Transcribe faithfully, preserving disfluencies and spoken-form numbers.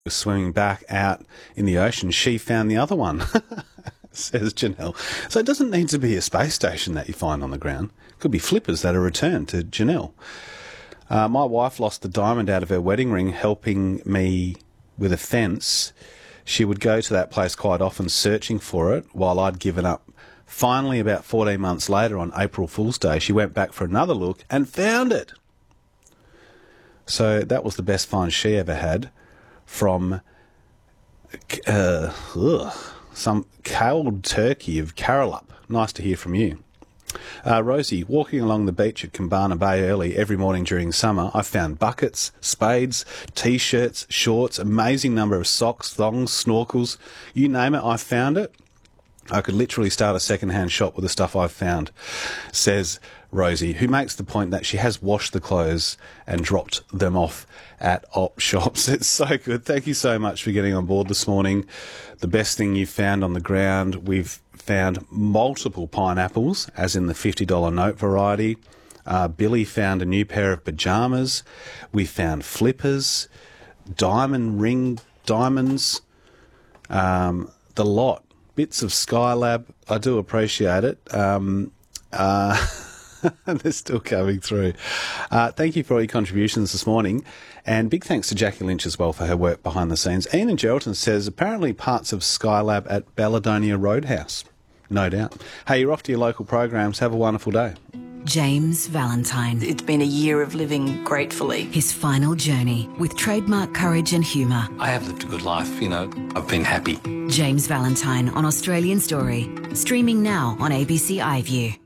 was swimming back out in the ocean, she found the other one, says Janelle. So it doesn't need to be a space station that you find on the ground. It could be flippers that are returned to Janelle. Uh, my wife lost the diamond out of her wedding ring helping me with a fence. She would go to that place quite often searching for it while I'd given up. Finally, about fourteen months later, on April Fool's Day, she went back for another look and found it. So that was the best find she ever had from uh, ugh, some cold turkey of Carolup. Nice to hear from you. Uh, Rosie, walking along the beach at Kambana Bay early every morning during summer, I found buckets, spades, T-shirts, shorts, amazing number of socks, thongs, snorkels. You name it, I found it. I could literally start a second-hand shop with the stuff I've found, says Rosie, who makes the point that she has washed the clothes and dropped them off at op shops. It's so good. Thank you so much for getting on board this morning. The best thing you've found on the ground, we've found multiple pineapples, as in the fifty dollar note variety. Uh, Billy found a new pair of pyjamas. We found flippers, diamond ring diamonds, um, the lot. Bits of Skylab. I do appreciate it. Um, uh, they're still coming through. Uh, thank you for all your contributions this morning. And big thanks to Jackie Lynch as well for her work behind the scenes. Ian in Geraldton says, apparently parts of Skylab at Balladonia Roadhouse. No doubt. Hey, you're off to your local programs. Have a wonderful day. James Valentine. It's been a year of living gratefully. His final journey with trademark courage and humour. I have lived a good life, you know. I've been happy. James Valentine on Australian Story. Streaming now on A B C iView.